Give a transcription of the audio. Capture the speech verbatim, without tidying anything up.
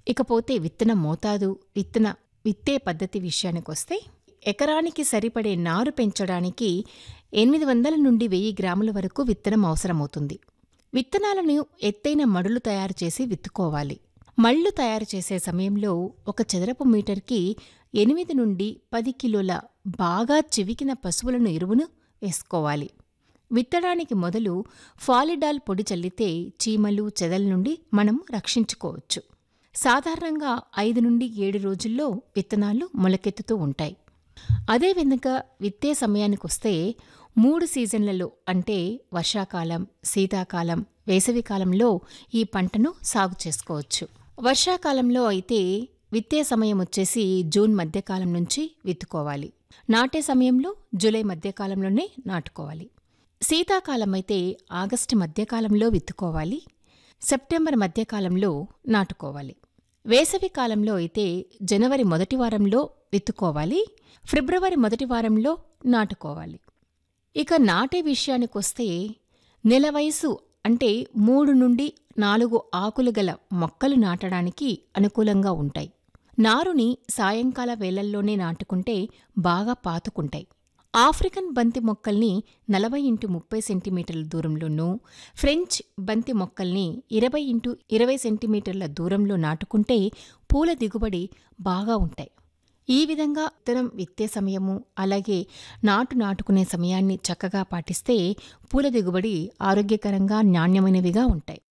ఇకపోతే విత్తన మోతాదు, విత్తన విత్తే పద్ధతి విషయానికొస్తే ఎకరానికి సరిపడే నారు పెంచడానికి ఎనిమిది వందల నుండి వెయ్యి గ్రాముల వరకు విత్తనం అవసరమవుతుంది. విత్తనాలను ఎత్తైన మడులు తయారు చేసి విత్తుకోవాలి. మళ్ళు తయారు చేసే సమయంలో ఒక చదరపు మీటర్కి ఎనిమిది నుండి పది కిలోల బాగా చివికిన పశువులను ఎరువును వేసుకోవాలి. విత్తడానికి మొదలు ఫాలిడాల్ పొడి చల్లితే చీమలు, చెదల నుండి మనం రక్షించుకోవచ్చు. సాధారణంగా ఐదు నుండి ఏడు రోజుల్లో విత్తనాలు మొలకెత్తుతూ ఉంటాయి. అదేవిధంగా విత్తే సమయానికొస్తే మూడు సీజన్లలో అంటే వర్షాకాలం, శీతాకాలం, వేసవికాలంలో ఈ పంటను సాగు చేసుకోవచ్చు. వర్షాకాలంలో అయితే విత్తే సమయం వచ్చేసి జూన్ మధ్యకాలం నుంచి విత్తుకోవాలి. నాటే సమయంలో జూలై మధ్యకాలంలోనే నాటుకోవాలి. శీతాకాలం అయితే ఆగస్టు మధ్యకాలంలో విత్తుకోవాలి. సెప్టెంబర్ మధ్యకాలంలో నాటుకోవాలి. వేసవి కాలంలో అయితే జనవరి మొదటి వారంలో విత్తుకోవాలి. ఫిబ్రవరి మొదటి వారంలో నాటుకోవాలి. ఇక నాటే విషయానికొస్తే నెల వయసు అంటే మూడు నుండి నాలుగు ఆకులు గల మొక్కలు నాటడానికి అనుకూలంగా ఉంటాయి. నారుని సాయంకాల వేళల్లోనే నాటుకుంటే బాగా పాతుకుంటాయి. ఆఫ్రికన్ బంతి మొక్కల్ని నలభై ఇంటూ ముప్పై సెంటీమీటర్ల దూరంలోనూ, ఫ్రెంచ్ బంతి మొక్కల్ని ఇరవై ఇంటూ ఇరవై సెంటీమీటర్ల దూరంలో నాటుకుంటే పూల దిగుబడి బాగా ఉంటాయి. ఈ విధంగా విత్తనం విత్తే సమయము, అలాగే నాటు నాటుకునే సమయాన్ని చక్కగా పాటిస్తే పూల దిగుబడి ఆరోగ్యకరంగా, నాణ్యమైనవిగా ఉంటాయి.